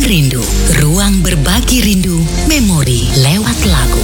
Rindu, ruang berbagi rindu, memori lewat lagu.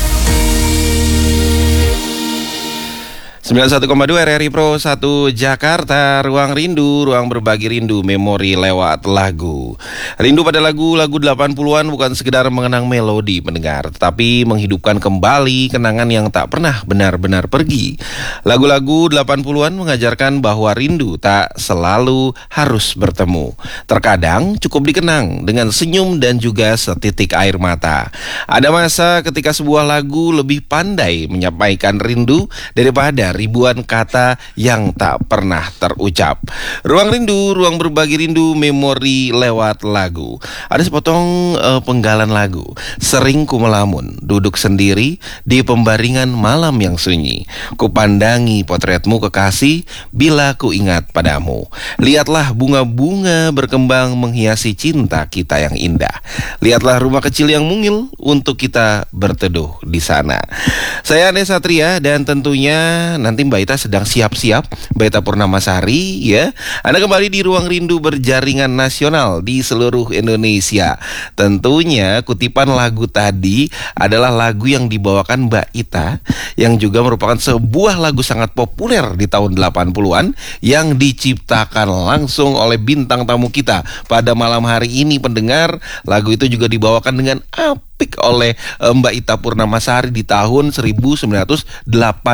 91,2 RRI Pro 1 Jakarta, ruang rindu, ruang berbagi rindu, memori lewat lagu. Rindu pada lagu-lagu 80-an bukan sekedar mengenang melodi pendengar, tetapi menghidupkan kembali kenangan yang tak pernah benar-benar pergi. Lagu-lagu 80-an mengajarkan bahwa rindu tak selalu harus bertemu. Terkadang cukup dikenang dengan senyum dan juga setitik air mata. Ada masa ketika sebuah lagu lebih pandai menyampaikan rindu daripada ribuan kata yang tak pernah terucap. Ruang rindu, ruang berbagi rindu, memori lewat lagu. Ada sepotong penggalan lagu. Sering ku melamun, duduk sendiri di pembaringan malam yang sunyi. Kupandangi potretmu kekasih, bila ku ingat padamu. Lihatlah bunga-bunga berkembang menghiasi cinta kita yang indah. Lihatlah rumah kecil yang mungil untuk kita berteduh di sana. Saya Ane Satria dan tentunya nanti Mbak Ita sedang siap-siap, Mbak Ita Purnamasari ya. Anda kembali di Ruang Rindu berjaringan nasional di seluruh Indonesia. Tentunya kutipan lagu tadi adalah lagu yang dibawakan Mbak Ita, yang juga merupakan sebuah lagu sangat populer di tahun 80-an yang diciptakan langsung oleh bintang tamu kita pada malam hari ini pendengar. Lagu itu juga dibawakan dengan apik oleh Mbak Ita Purnamasari di tahun 1989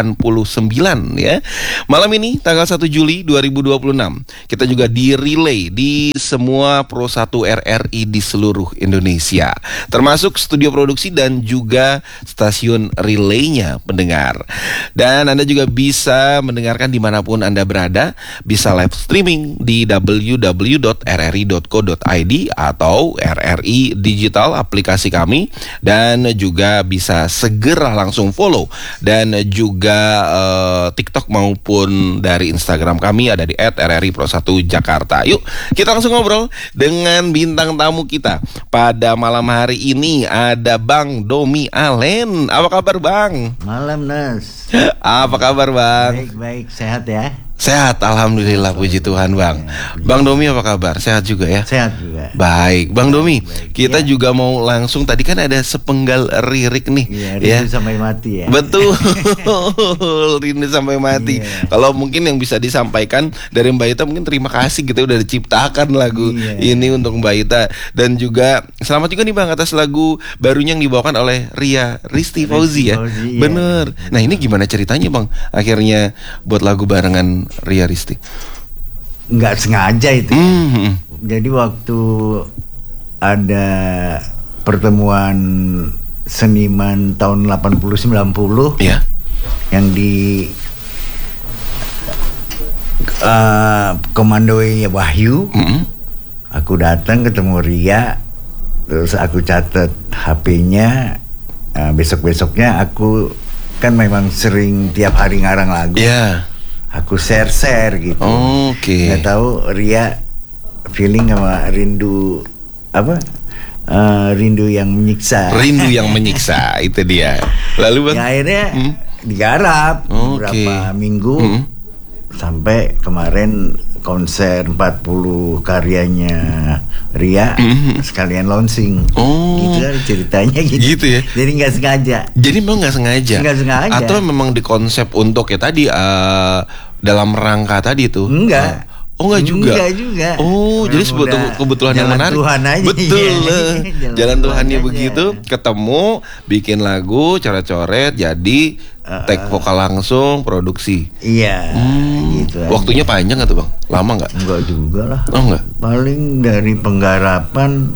ya. Malam ini tanggal 1 Juli 2026 kita juga di-relay di semua Pro 1 RRI di seluruh Indonesia, termasuk studio produksi dan juga stasiun relaynya pendengar. Dan Anda juga bisa mendengarkan dimanapun Anda berada, bisa live streaming di www.rri.co.id atau RRI Digital aplikasi kami, dan juga bisa segera langsung follow dan juga TikTok maupun dari Instagram kami ada di @rripro1jakarta. Yuk kita langsung ngobrol dengan bintang tamu kita pada malam hari ini. Ada Bang Domi Alen. Apa kabar Bang? Malam Nas. Apa kabar Bang? Baik, sehat ya? Sehat, alhamdulillah, puji Tuhan Bang. Bang Domi apa kabar? Sehat juga ya? Sehat juga. Baik, Bang Domi, kita ya. juga mau langsung, tadi kan ada sepenggal lirik nih ya, rindu sampai mati ya. Betul, rindu sampai mati. Kalau mungkin yang bisa disampaikan dari Mbak Ita, mungkin terima kasih gitu udah diciptakan lagu ini untuk Mbak Ita. Dan juga selamat juga nih Bang atas lagu barunya yang dibawakan oleh Ria Risti Fauzi ya. Bener. Nah ini gimana ceritanya Bang? Akhirnya buat lagu barengan Ria Risti. Nggak sengaja itu. Jadi waktu ada pertemuan seniman tahun 80-90 yang di komandoi Wahyu, aku datang ketemu Ria, terus aku catat HP-nya. Besok-besoknya aku kan memang sering tiap hari ngarang lagu. Aku share gitu. Nggak tahu Ria feeling sama rindu apa? Rindu yang menyiksa. Rindu yang menyiksa itu dia. Lalu Bang? Ya, akhirnya digarap beberapa minggu sampai kemarin konser 40 karyanya Ria sekalian launching. Gitu lah ceritanya gitu ya. Jadi nggak sengaja. Jadi memang nggak sengaja. Atau memang dikonsep untuk ya tadi dalam rangka tadi itu. Enggak. Enggak juga. Jadi sebetulnya kebetulan yang menarik. Tuhan aja. Betul. Jalan Tuhannya begitu, ketemu, bikin lagu, coret-coret, jadi take vokal langsung, produksi. Iya. Gitu. Waktunya panjang nggak tuh Bang? Lama nggak? Enggak juga lah. Oh enggak. Paling dari penggarapan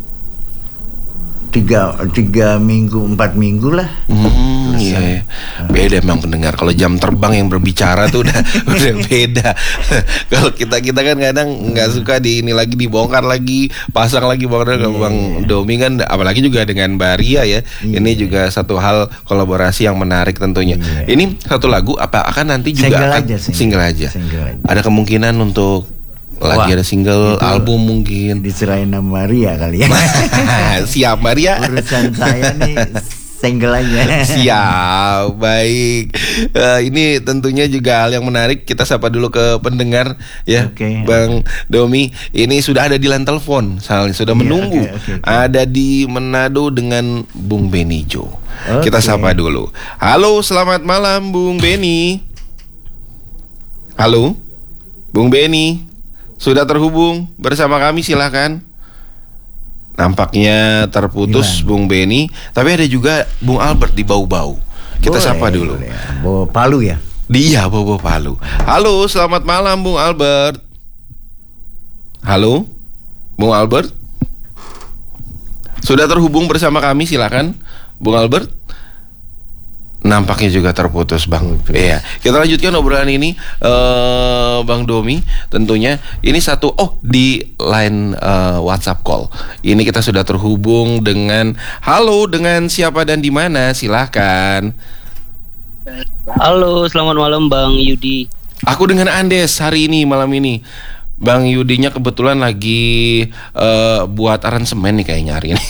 3 minggu 4 minggu lah. Iya. Beda memang pendengar. Kalau jam terbang yang berbicara tuh udah beda. Kalau kita kan kadang nggak suka di ini lagi dibongkar lagi, pasang lagi Bang Domi kan, apalagi juga dengan Mbak Ria ya. Ini juga satu hal kolaborasi yang menarik tentunya. Ini satu lagu apa akan nanti juga single aja. Ada kemungkinan untuk lagi ada single, album mungkin. Diserahin sama Maria kali ya. Siap Maria. Urusan saya nih Stenggel aja. Siap, baik. Ini tentunya juga hal yang menarik. Kita sapa dulu ke pendengar ya, Oke. Bang Domi. Ini sudah ada di line telepon, sudah Iya, menunggu. oke. Ada di Manado dengan Bung Benijo. Oke. Kita sapa dulu. Halo, selamat malam Bung Beni. Halo, Bung Beni. Sudah terhubung bersama kami, silakan. Nampaknya terputus Bung Beni. Tapi ada juga Bung Albert di Bau-Bau. Kita sapa dulu. Bawa Palu ya. Dia Bobo Palu. Halo, selamat malam Bung Albert. Halo, Bung Albert. Sudah terhubung bersama kami, silakan Bung Albert. Nampaknya juga terputus, Bang. Iya. Kita lanjutkan obrolan ini, Bang Domi. Tentunya ini di line WhatsApp call. Ini kita sudah terhubung dengan dengan siapa dan di mana? Silahkan. Halo, selamat malam Bang Yudi. Aku dengan Andes hari ini, malam ini. Bang Yudinya kebetulan lagi buat aransemen nih kayaknya hari ini.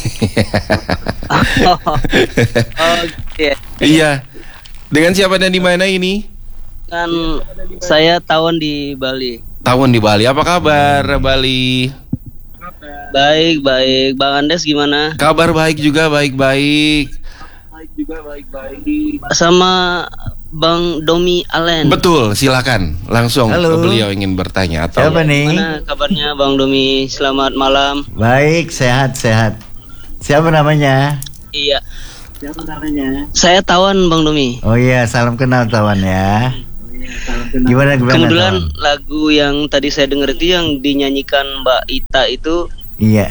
Oke. Iya. Dengan siapa dan di mana ini? Kan saya Tawon di Bali. Tawon di Bali. Apa kabar Bali? Baik. Bang Andes gimana? Kabar baik juga, baik-baik. Sama Bang Domi Allen. Betul, silakan. Langsung Halo. beliau ingin bertanya atau Siapa nih? Gimana kabarnya Bang Domi? Selamat malam. Baik, sehat. Siapa namanya? Iya. Saya Tawon Bang Domi. Oh iya, salam kenal Tawan ya. Gimana Kebetulan Tawan? lagu yang tadi saya dengar itu yang dinyanyikan Mbak Ita itu Iya.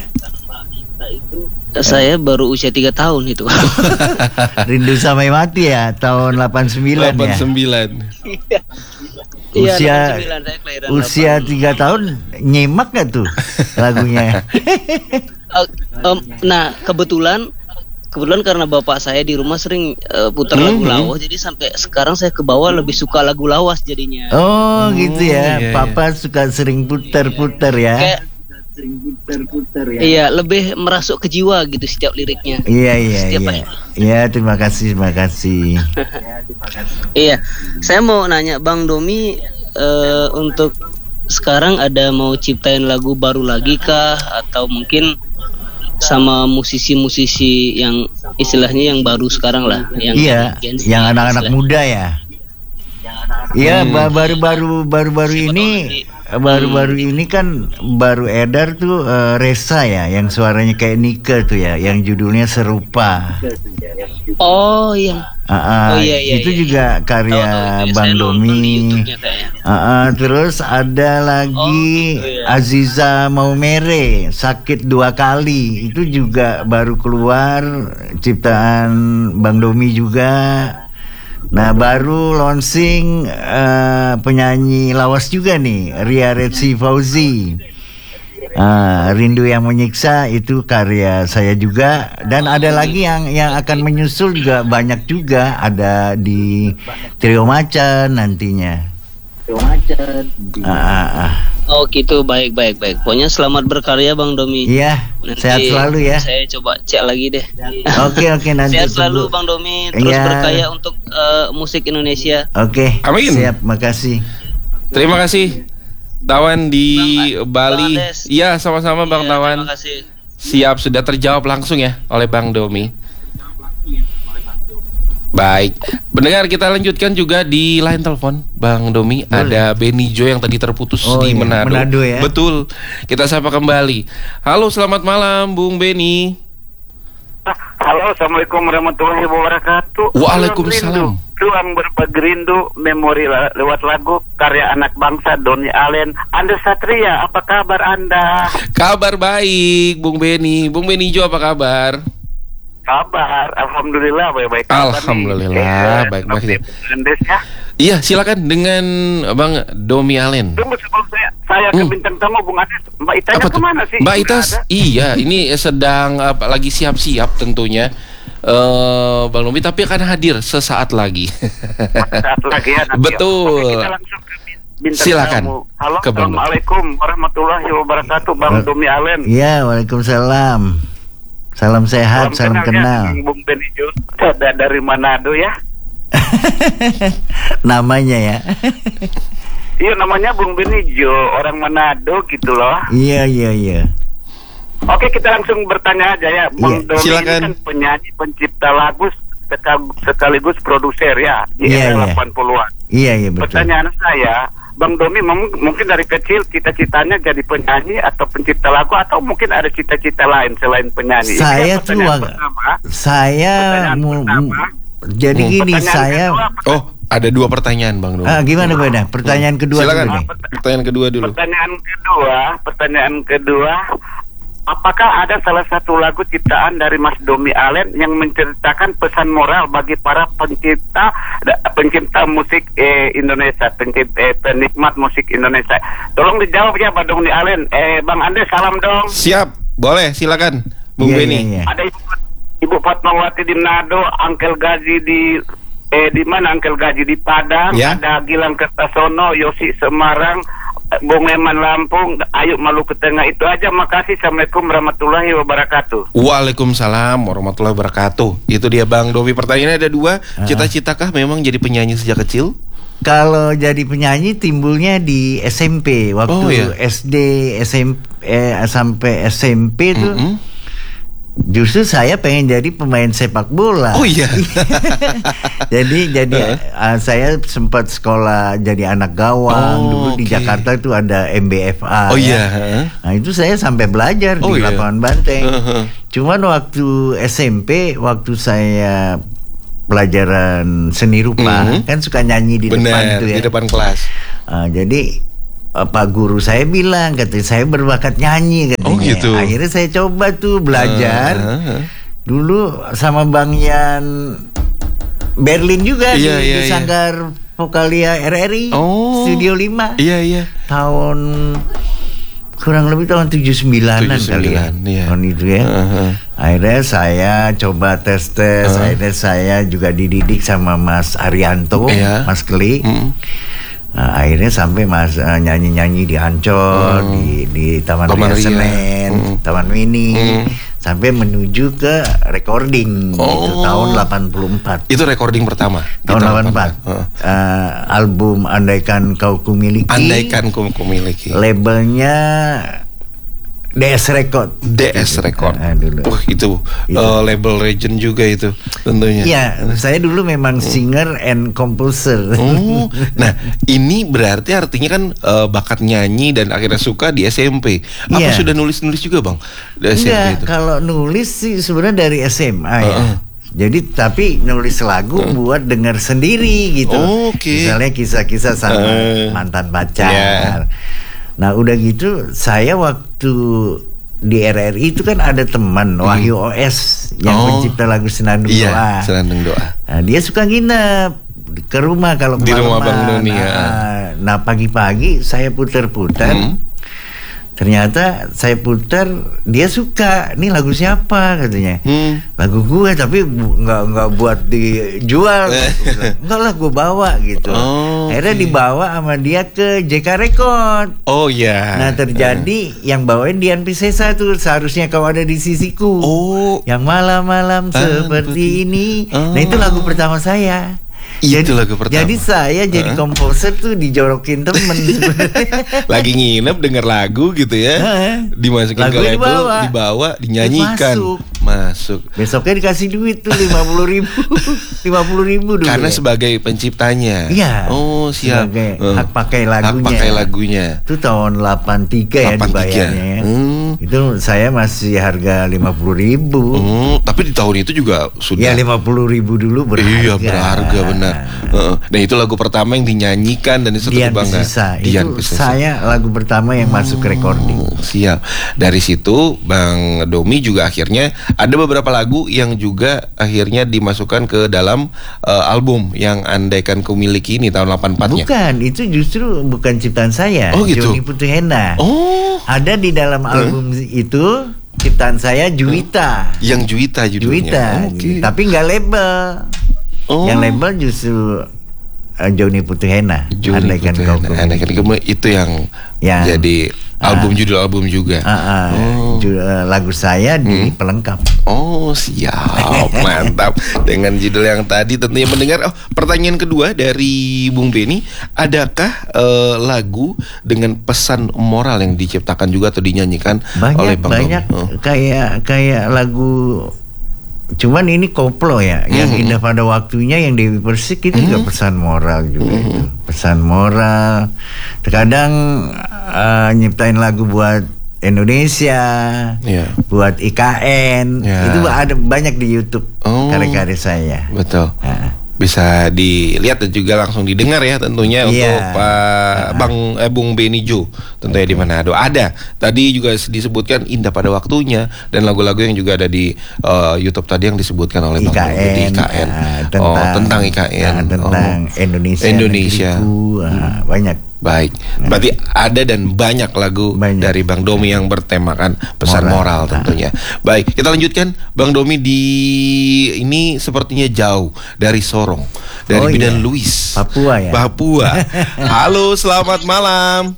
saya baru usia 3 tahun itu. Rindu Sampai Mati ya, tahun 89 ya. 89. Usia 89, saya kelahiran usia 3 tahun nyimak gak tuh lagunya? Nah kebetulan karena bapak saya di rumah sering putar lagu lawas, jadi sampai sekarang saya ke bawah lebih suka lagu lawas jadinya. Oh gitu ya, iya, Papa suka sering putar-putar ya. Kayak iya, lebih merasuk ke jiwa gitu setiap liriknya. Iya. Setiap hari. Iya, terima kasih. Iya, saya mau nanya Bang Domi, untuk sekarang ada mau ciptain lagu baru lagi kah, atau mungkin sama musisi-musisi yang istilahnya yang baru sekarang lah, yang Iya, Gen Z yang anak-anak istilahnya. muda ya. Iya, baru-baru ini kan baru edar tuh Resa ya, yang suaranya kayak Nika tuh ya, yang judulnya Serupa. Oh iya. Oh, iya, itu iya. juga karya Tahu, Bang saya nonton di Domi. YouTube-nya kayaknya. Terus ada lagi iya. Aziza Maumere, Sakit 2 Kali. Itu juga baru keluar, ciptaan Bang Domi juga. Nah, baru launching penyanyi lawas juga nih, Ria Retsi Fauzi. Rindu Yang Menyiksa itu karya saya juga, dan ada lagi yang akan menyusul juga, banyak juga, ada di Trio Macan nantinya. Oh gitu, baik. Pokoknya selamat berkarya Bang Domi. Iya, Nanti sehat selalu ya. Saya coba cek lagi deh. Oke, nanti Sehat selalu tunggu. Bang Domi, terus Iya. berkarya untuk musik Indonesia. Oke, Amin. siap, makasih. Terima kasih Tawan di Bali. Bang Andes. Iya, sama-sama Bang Iya, Tawan. terima kasih. Siap, sudah terjawab langsung ya oleh Bang Domi. Baik, pendengar, kita lanjutkan juga di line telepon Bang Domi. Ada Benijo yang tadi terputus di iya, Manado. Manado ya. Betul, kita sapa kembali. Halo, selamat malam Bung Beni. Halo, assalamualaikum warahmatullahi wabarakatuh. Waalaikumsalam. Ruang Berbagi Rindu, memori lewat lagu karya anak bangsa Donny Allen. Anda Satria, apa kabar Anda? Kabar baik Bung Beni. Bung Benijo apa kabar? Kabar, alhamdulillah baik-baik. kabar nih. Alhamdulillah, baik-baik. Andes ya. Iya, silakan dengan Bang Domi Allen. Tunggu sebelum saya ke bintang tamu Bung Andes. Mbak Itanya Apa tuh? kemana sih? Mbak Sudah Itas, ada? iya, ini sedang lagi siap-siap tentunya. Bang Domi, tapi akan hadir sesaat lagi. Saat lagi ya. nanti. Betul. Oke, kita langsung ke bintang Silakan. tamu. Halo, Ke Bang Domi. assalamualaikum warahmatullahi wabarakatuh, Bang Domi Allen. Iya, waalaikumsalam. Salam sehat, salam kenal. Ya, Bung Benijo dari Manado ya. Namanya ya. Iya, namanya Bung Benijo, orang Manado gitu loh. Iya. Oke, kita langsung bertanya aja ya. Bung Domi ini silakan. kan penyanyi, pencipta lagu sekaligus produser ya di era 80-an. Iya betul. Pertanyaan saya, Bang Domi mungkin dari kecil cita-citanya jadi penyanyi atau pencipta lagu, atau mungkin ada cita-cita lain selain penyanyi? Saya Ini kan pertanyaan pertama. Jadi gini, saya ada 2 pertanyaan Bang Domi. gimana Beda? Pertanyaan kedua Silakan. dulu deh. Pertanyaan kedua dulu. Pertanyaan kedua, apakah ada salah satu lagu ciptaan dari Mas Domi Allen yang menceritakan pesan moral bagi para pencipta musik Indonesia, penikmat musik Indonesia? Tolong dijawab ya, Bang Domi Allen. Bang Ande, salam dong. Siap, boleh, silakan Bung Beni. Iya. Ada Ibu Fatmawati di Manado, Angkel Gazi di mana Angkel Gazi di Padang, Ya. ada Gilang Kertasono, Yosi Semarang, Bung Eman Lampung, Ayu Maluku Tengah. Itu aja, makasih. Assalamualaikum warahmatullahi wabarakatuh. Waalaikumsalam warahmatullahi wabarakatuh. Itu dia Bang Domi. Pertanyaannya ada 2. Cita-citakah memang jadi penyanyi sejak kecil? Kalau jadi penyanyi timbulnya di SMP waktu SD, SMP sampai SMP tuh. Justru saya pengen jadi pemain sepak bola. Oh iya. jadi saya sempat sekolah jadi anak gawang. Dulu di Jakarta itu ada MBFA. Oh ya. iya. Nah itu saya sampai belajar di lapangan banteng. Cuman waktu SMP, waktu saya pelajaran seni rupa, kan suka nyanyi di depan itu ya. Di depan kelas. Jadi Pak guru saya bilang, katanya saya berbakat nyanyi katanya. Oh gitu. Akhirnya saya coba tuh belajar. Dulu sama Bang Yan Berlin juga di Sanggar Vokalia RRI, Studio 5. Iya. Tahun kurang lebih tahun 79-an kali ya. Tahun itu ya. Akhirnya saya coba tes. Akhirnya saya juga dididik sama Mas Arianto, Mas Kli. Nah, akhirnya sampai Mas nyanyi-nyanyi di Ancol, di Taman Ria Senen, Taman Mini, sampai menuju ke recording itu tahun 84. Itu recording pertama tahun 84. Album Andaikan Kau Kumiliki. Andaikan Kau Kumiliki. Labelnya DS Record. DS Record. Dulu. Itu label legend juga itu tentunya. Iya, saya dulu memang singer and composer. Nah, ini berarti artinya kan bakat nyanyi dan akhirnya suka di SMP. Apa sudah nulis-nulis juga, Bang? Di SMP itu. Kalau nulis sih sebenarnya dari SMA ya. Jadi tapi nulis lagu buat dengar sendiri gitu. Misalnya kisah-kisah sama mantan pacar. Nah udah gitu saya waktu di RRI itu kan ada teman Wahyu OS yang pencipta lagu Senandung Doa. Senandung Doa. Nah, dia suka nginep ke rumah kalau di rumah Bang Doni. Nah pagi-pagi saya putar-putar. Ternyata saya putar, dia suka. Nih lagu siapa katanya? Lagu gue, tapi nggak buat dijual. Enggak lah, gue bawa gitu. Akhirnya dibawa sama dia ke JK Record. Oh iya. Nah terjadi yang bawain Dian Piscesa tuh, Seharusnya Kau Ada di Sisiku. Yang malam-malam seperti ini. Nah itu lagu pertama saya. Itu lagu pertama. Jadi saya jadi komposer tuh dijorokin temen. Lagi nginep denger lagu gitu ya. Dimasukin lagu ke label, dibawa, dinyanyikan. Masuk. Besoknya dikasih duit tuh 50.000 dulu. Karena sebagai penciptanya. Iya. Oh siap. Hak pakai lagunya. Hak pakai lagunya. Itu tahun 83 ya dibayarnya ya. Itu saya masih harga 50.000. Tapi di tahun itu juga sudah. Ya 50.000 dulu berharga. Iya berharga benar. Dan itu lagu pertama yang dinyanyikan dan itu Dian bangga. Itu saya lagu pertama yang masuk recording. Siap. Dari situ Bang Domi juga akhirnya ada beberapa lagu yang juga akhirnya dimasukkan ke dalam album yang Andaikan Ku Miliki ini tahun 84-nya. Bukan, itu justru bukan ciptaan saya. Gitu. Joni Putuhena. Ada di dalam album itu ciptaan saya Juwita. Yang Juwita judulnya. Juwita. Tapi nggak label. Yang label justru Joni Putihena. Andaikan kau itu yang jadi judul album juga. Lagu saya di pelengkap. Oh siap, mantap. Dengan judul yang tadi tentunya mendengar. Pertanyaan kedua dari Bung Benny, adakah lagu dengan pesan moral yang diciptakan juga atau dinyanyikan oleh Bang Domi? Banyak kayak lagu. Cuman ini koplo ya, yang Indah Pada Waktunya, yang Dewi Persik itu juga pesan moral juga itu. Pesan moral. Terkadang nyiptain lagu buat Indonesia, buat IKN, itu ada banyak di YouTube karya-karya saya. Betul. Bisa dilihat dan juga langsung didengar ya tentunya untuk Bung Benny Jo tentunya di Manado. Ada tadi juga disebutkan Indah Pada Waktunya dan lagu-lagu yang juga ada di YouTube tadi yang disebutkan oleh Bang Benny di IKN. Tentang IKN, tentang Indonesia. Banyak. Baik, berarti ada dan banyak lagu dari Bang Domi yang bertemakan pesan moral tentunya. Baik, kita lanjutkan Bang Domi di ini sepertinya jauh dari Sorong, dari Bidan Luis, Papua ya. Papua. Halo, selamat malam.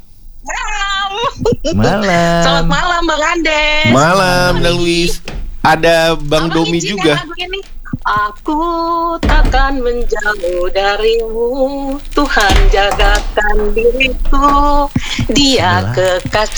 Malam. Selamat malam Bang Ande. Malam Bidan Luis. Ada Bang Domi juga. Aku takkan menjauh darimu, Tuhan jagakan diriku, Dia kekasih